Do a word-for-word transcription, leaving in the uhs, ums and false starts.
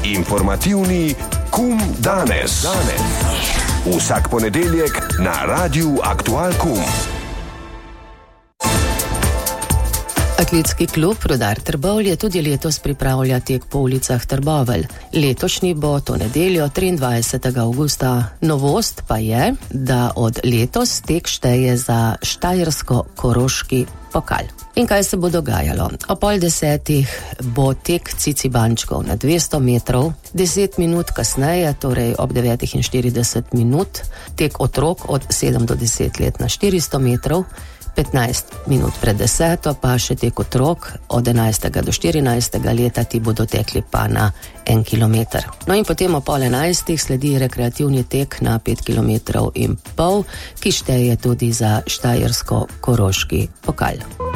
Informativni Kum danes. danes. Vsak ponedeljek na Radiu Aktual Kum. Atletski klub Rudar Trbovlje tudi letos pripravlja tek po ulicah Trbovelj. Letošnji bo to nedeljo triindvajsetega avgusta. Novost pa je, da od letos tek šteje za štajersko-koroški pokal. In kaj se bo dogajalo? O pol desetih bo tek cicibančkov na dvesto metrov, deset minut kasneje, torej ob devetih in štirideset minut, tek otrok od sedem do deset let na štiristo metrov, petnajst minut pred deseto pa še tek otrok od enajstega do štirinajstega leta, ti bodo tekli pa na en kilometer. No in potem o pol enajstih sledi rekreativni tek na pet kilometrov in pol, ki šteje tudi za štajersko-koroški pokal.